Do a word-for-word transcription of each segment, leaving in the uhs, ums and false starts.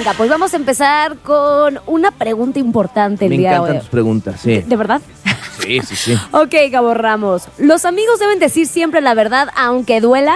Venga, pues vamos a empezar con una pregunta importante el Me día de hoy. Me encantan tus preguntas, sí. ¿De, ¿De verdad? Sí, sí, sí. Ok, Gabo Ramos. ¿Los amigos deben decir siempre la verdad aunque duela?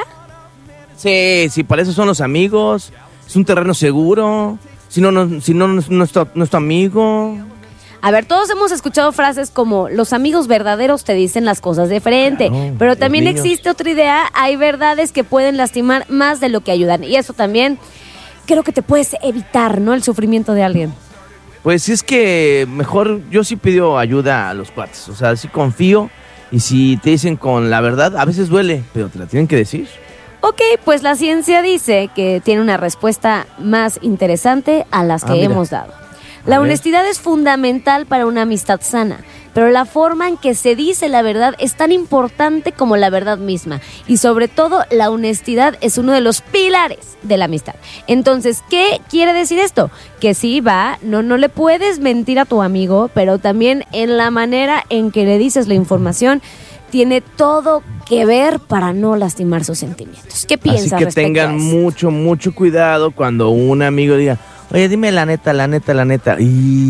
Sí, sí, para eso son los amigos. Es un terreno seguro. Si no, no, si no, no, no es tu, no es tu amigo. A ver, todos hemos escuchado frases como los amigos verdaderos te dicen las cosas de frente, Claro, pero los también niños. existe otra idea, hay verdades que pueden lastimar más de lo que ayudan y eso también creo que te puedes evitar, ¿no? El sufrimiento de alguien. Pues sí, es que mejor yo sí pido ayuda a los cuates. O sea, sí confío. Y si te dicen con la verdad, a veces duele, pero te la tienen que decir. Ok, pues la ciencia dice que tiene una respuesta más interesante a las que Ah, mira. hemos dado. A La ver. honestidad es fundamental para una amistad sana, pero la forma en que se dice la verdad es tan importante como la verdad misma. Y sobre todo, la honestidad es uno de los pilares de la amistad. Entonces, ¿qué quiere decir esto? Que sí, va, no, no le puedes mentir a tu amigo, pero también en la manera en que le dices la información tiene todo que ver para no lastimar sus sentimientos. ¿Qué piensas Así que respecto tengan a eso? mucho, mucho cuidado cuando un amigo diga, oye, dime la neta, la neta, la neta.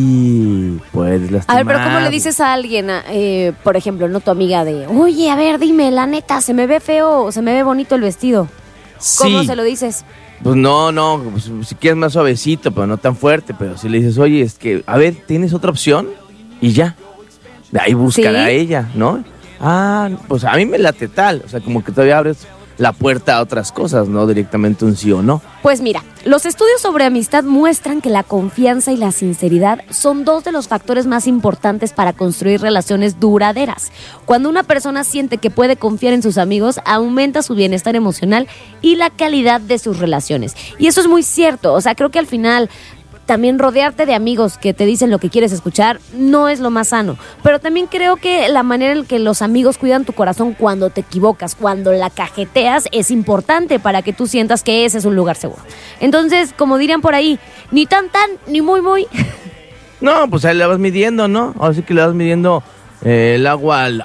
Y puedes lastimar. A ver, pero ¿cómo le dices a alguien, eh, por ejemplo, no tu amiga de, oye, a ver, dime, la neta, se me ve feo o se me ve bonito el vestido? ¿Cómo Sí. se lo dices? Pues no, no, pues, si quieres más suavecito, pero no tan fuerte. Pero si le dices, oye, es que, a ver, ¿tienes otra opción? Y ya. De ahí buscará ¿Sí? ella, ¿no? Ah, pues a mí me late tal. O sea, como que todavía abres la puerta a otras cosas, no directamente un sí o no. Pues mira, los estudios sobre amistad muestran que la confianza y la sinceridad son dos de los factores más importantes para construir relaciones duraderas. Cuando una persona siente que puede confiar en sus amigos, aumenta su bienestar emocional y la calidad de sus relaciones. Y eso es muy cierto, o sea, creo que al final también rodearte de amigos que te dicen lo que quieres escuchar no es lo más sano. Pero también creo que la manera en que los amigos cuidan tu corazón cuando te equivocas, cuando la cajeteas, es importante para que tú sientas que ese es un lugar seguro. Entonces, como dirían por ahí, ni tan tan, ni muy muy. No, pues ahí le vas midiendo, ¿no? Así que le vas midiendo eh, el agua al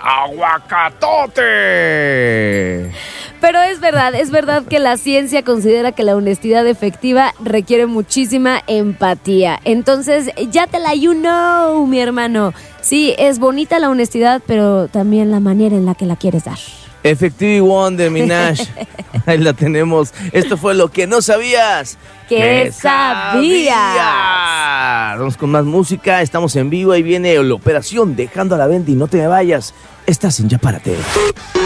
aguacatote. Pero es verdad, es verdad que la ciencia considera que la honestidad efectiva requiere muchísima empatía. Entonces, ya te la you know, mi hermano. Sí, es bonita la honestidad, pero también la manera en la que la quieres dar. Effective Wonder, Minaj. Ahí la tenemos. Esto fue lo que no sabías. ¿Qué sabías? Vamos con más música. Estamos en vivo. Ahí viene la operación Dejando a la Bendy. No te me vayas. Estás en Ya Párate.